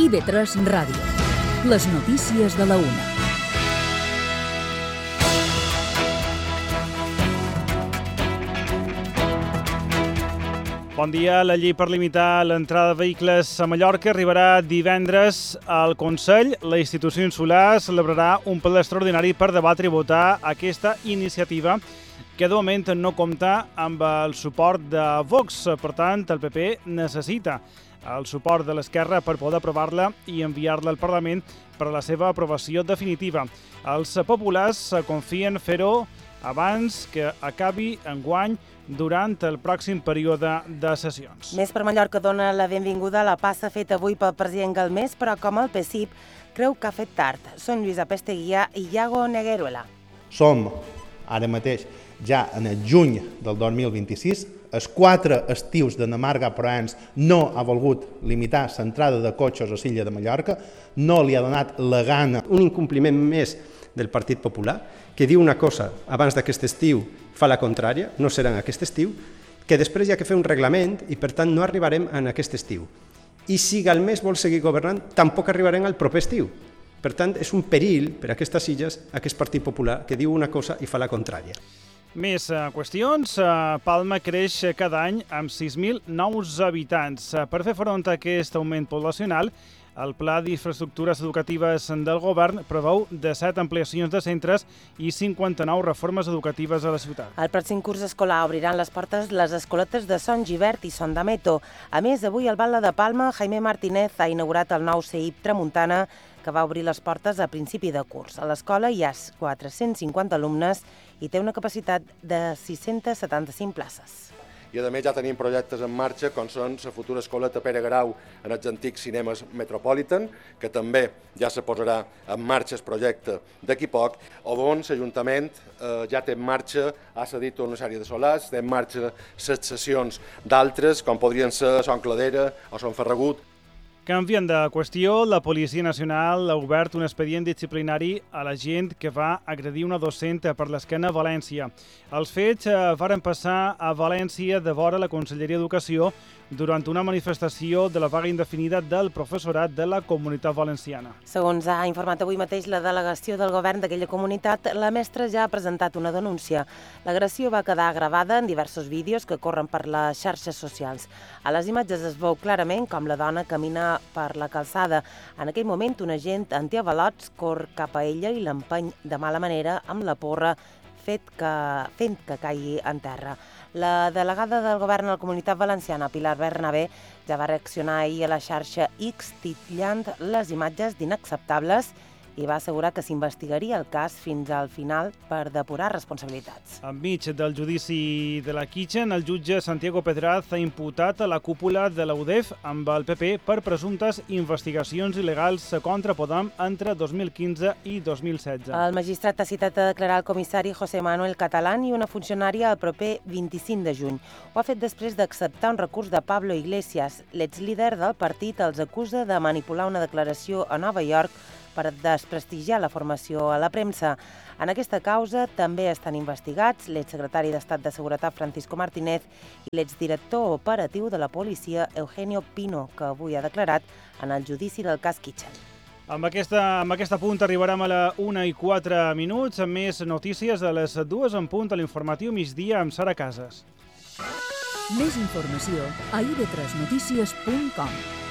IB3 Ràdio. Les notícies de la una. Bon dia. La llei per limitar l'entrada de vehicles a Mallorca arribarà divendres al Consell. La institució insular celebrarà un ple extraordinari per debatre i votar aquesta iniciativa que de moment no compta amb el suport de Vox. Per tant, el PP necessita el suport de l'esquerra per poder aprovar-la i enviar-la al Parlament per a la seva aprovació definitiva. Els populars confien fer-ho abans que acabi enguany durant el pròxim període de sessions. Més per Mallorca dona la benvinguda a la passa feta avui pel president Galmés, però com el PSIP creu que ha fet tard. Són Lluís Apesteguia i Iago Negueruela. Som, ara mateix, ja en el juny del 2026, els 4 estius de Namarga Proens no ha volgut limitar l'entrada de cotxes a l'illa de Mallorca, no li ha donat la gana. Un incompliment més del Partit Popular, que diu una cosa abans d'aquest estiu, fa la contrària, no serà en aquest estiu, que després hi ha que fer un reglament i per tant no arribarem en aquest estiu. I si Galmés vol seguir governant, tampoc arribarem al proper estiu. Per tant, és un perill per a aquestes illes, aquest Partit Popular, que diu una cosa i fa la contrària. Més qüestions. Palma creix cada any amb 6.000 nous habitants. Per fer front a aquest augment poblacional, el Pla d'Infraestructures Educatives del Govern preveu 17 ampliacions de centres i 59 reformes educatives a la ciutat. El pròxim curs escolar obriran les portes les escoletes de Son Givert i Son d'Ameto. A més, avui al Batlle de Palma, Jaime Martínez ha inaugurat el nou CEIP Tramuntana, que va obrir les portes a principi de curs. A l'escola hi ha 450 alumnes i té una capacitat de 675 places. I a més ja tenim projectes en marxa com són la futura escoleta Pere Grau en els antics cinemes Metropolitan, que també ja se posarà en marxa el projecte d'aquí poc, on l'Ajuntament ja té en marxa, ha cedit una sèrie de solars, té en marxa les sessions d'altres, com podrien ser Son Cladera o Son Ferragut. Canviant de qüestió, la Policia Nacional ha obert un expedient disciplinari a la gent que va agredir una docent per l'esquena a València. Els fets varen passar a València de vora la Conselleria d'Educació durant una manifestació de la vaga indefinida del professorat de la Comunitat Valenciana. Segons ha informat avui mateix la delegació del govern d'aquella comunitat, la mestra ja ha presentat una denúncia. L'agressió va quedar gravada en diversos vídeos que corren per les xarxes socials. A les imatges es veu clarament com la dona camina per la calçada. En aquell moment, un agent antiavalots corre cap a ella i l'empeny de mala manera amb la porra, fent que caigui en terra. La delegada del govern a la Comunitat Valenciana, Pilar Bernabé, ja va reaccionar ahir a la xarxa X titllant les imatges d'inacceptables i va assegurar que s'investigaria el cas fins al final per depurar responsabilitats. Enmig del judici de la Kitchen, el jutge Santiago Pedraz ha imputat a la cúpula de la UDEF amb el PP per presumptes investigacions il·legals contra Podem entre 2015 i 2016. El magistrat ha citat a declarar el comissari José Manuel Catalán i una funcionària el proper 25 de juny. Ho ha fet després d'acceptar un recurs de Pablo Iglesias. L'exlíder del partit els acusa de manipular una declaració a Nova York per desprestigiar la formació a la premsa. En aquesta causa també estan investigats l'exsecretari d'Estat de Seguretat Francisco Martínez i l'exdirector operatiu de la policia Eugenio Pino, que avui ha declarat en el judici del cas Kitchen. Amb aquesta punt arribarem a la 1:04, amb més notícies a les 2 en punt a l'informatiu migdia amb Sara Casas. Més informació a ib3notícies.com.